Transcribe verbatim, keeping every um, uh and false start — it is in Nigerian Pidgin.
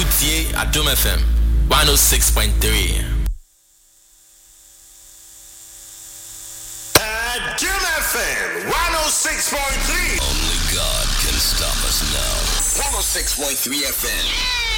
T Adom F M one oh six point three. Adom F M one oh six point three. Only God can stop us now. one oh six point three F M.